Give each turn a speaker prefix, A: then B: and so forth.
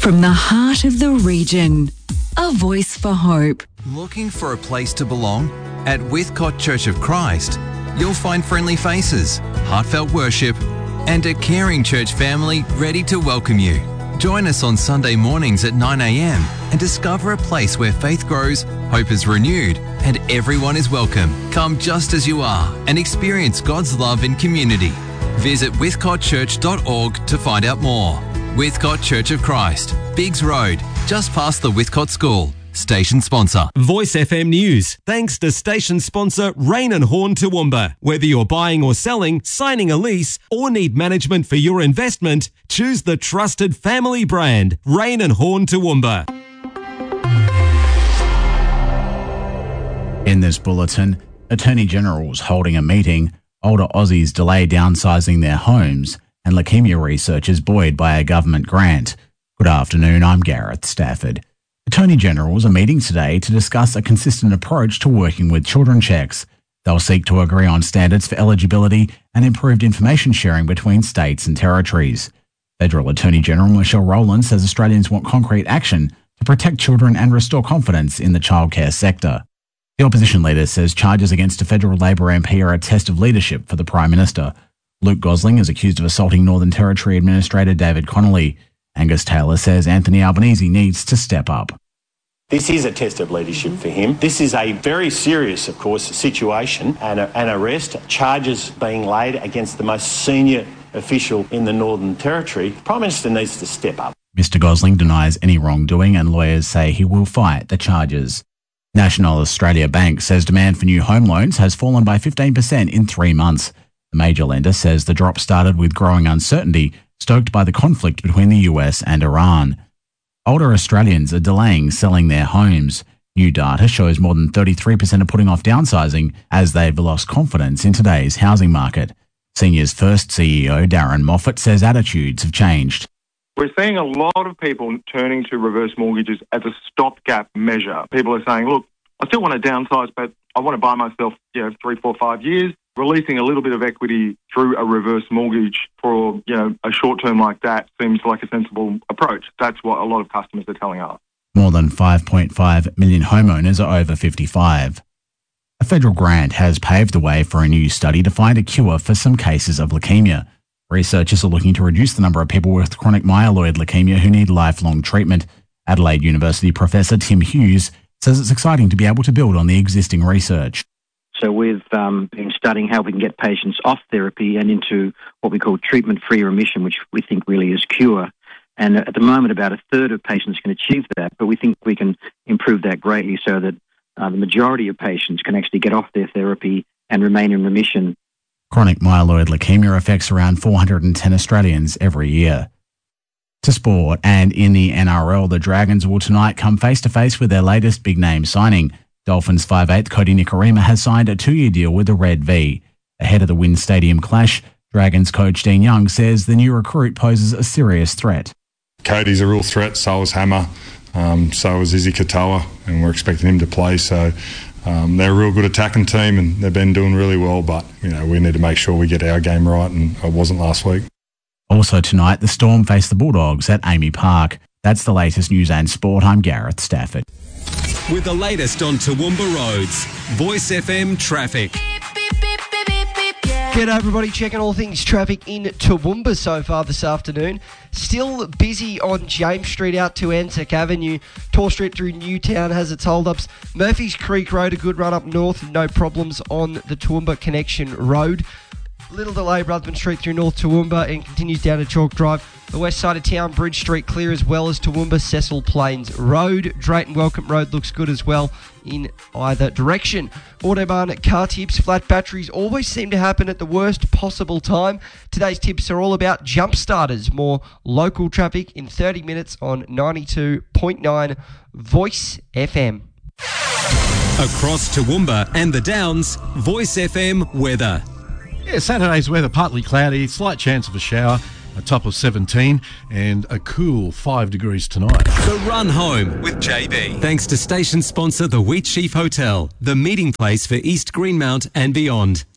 A: From the heart of the region, a voice for hope.
B: Looking for a place to belong? At Withcott Church of Christ, you'll find friendly faces, heartfelt worship, and a caring church family ready to welcome you. Join us on Sunday mornings at 9 a.m. and discover a place where faith grows, hope is renewed, and everyone is welcome. Come just as you are and experience God's love in community. Visit withcottchurch.org to find out more. Withcott Church of Christ, Biggs Road, just past the Withcott School. Station sponsor.
C: Voice FM News. Thanks to station sponsor Rain and Horn Toowoomba. Whether you're buying or selling, signing a lease, or need management for your investment, choose the trusted family brand, Rain and Horn Toowoomba.
D: In this bulletin, Attorney General's holding a meeting, older Aussies delay downsizing their homes, and leukaemia research is buoyed by a government grant. Good afternoon, I'm Gareth Stafford. Attorney Generals are meeting today to discuss a consistent approach to working with children checks. They'll seek to agree on standards for eligibility and improved information sharing between states and territories. Federal Attorney General Michelle Rowland says Australians want concrete action to protect children and restore confidence in the childcare sector. The opposition leader says charges against a federal Labor MP are a test of leadership for the Prime Minister. Luke Gosling is accused of assaulting Northern Territory Administrator David Connolly. Angus Taylor says Anthony Albanese needs to step up.
E: This is a test of leadership for him. This is a very serious, of course, situation and an arrest, charges being laid against the most senior official in the Northern Territory. The Prime Minister needs to step up.
D: Mr Gosling denies any wrongdoing and lawyers say he will fight the charges. National Australia Bank says demand for new home loans has fallen by 15% in 3 months. The major lender says the drop started with growing uncertainty stoked by the conflict between the US and Iran. Older Australians are delaying selling their homes. New data shows more than 33% are putting off downsizing as they've lost confidence in today's housing market. Senior's First CEO Darren Moffat says attitudes have changed.
F: We're seeing a lot of people turning to reverse mortgages as a stopgap measure. People are saying, look, I still want to downsize, but I want to buy myself 3, 4, 5 years. Releasing a little bit of equity through a reverse mortgage for a short term like that seems like a sensible approach. That's what a lot of customers are telling us.
D: More than 5.5 million homeowners are over 55. A federal grant has paved the way for a new study to find a cure for some cases of leukaemia. Researchers are looking to reduce the number of people with chronic myeloid leukemia who need lifelong treatment. Adelaide University Professor Tim Hughes says it's exciting to be able to build on the existing research.
G: So we've been studying how we can get patients off therapy and into what we call treatment-free remission, which we think really is cure. And at the moment, about a third of patients can achieve that, but we think we can improve that greatly so that the majority of patients can actually get off their therapy and remain in remission.
D: Chronic myeloid leukemia affects around 410 Australians every year. To sport, and in the NRL, the Dragons will tonight come face-to-face with their latest big-name signing. Dolphins 5'8" Cody Nikorima has signed a 2-year deal with the Red V. Ahead of the WIN Stadium clash, Dragons coach Dean Young says the new recruit poses a serious threat.
H: Cody's a real threat, so is Hammer, so is Izzy Katoa, and we're expecting him to play. So they're a real good attacking team and they've been doing really well, but we need to make sure we get our game right, and it wasn't last week.
D: Also tonight, the Storm face the Bulldogs at Amy Park. That's the latest news and sport. I'm Gareth Stafford.
C: With the latest on Toowoomba roads, Voice FM traffic.
I: G'day everybody, checking all things traffic in Toowoomba so far this afternoon. Still busy on James Street out to Anzac Avenue. Tor Street through Newtown has its hold-ups. Murphy's Creek Road, a good run up north, no problems on the Toowoomba Connection Road. Little delay, Ruthven Street through North Toowoomba and continues down to Chalk Drive. The west side of town, Bridge Street clear as well as Toowoomba Cecil Plains Road. Drayton Welcome Road looks good as well in either direction. Autobahn car tips, flat batteries always seem to happen at the worst possible time. Today's tips are all about jump starters. More local traffic in 30 minutes on 92.9 Voice FM.
C: Across Toowoomba and the Downs, Voice FM weather.
J: Yeah, Saturday's weather partly cloudy, slight chance of a shower, a top of 17 and a cool 5 degrees tonight.
C: The Run Home with JB. Thanks to station sponsor the Wheat Sheaf Hotel, the meeting place for East Greenmount and beyond.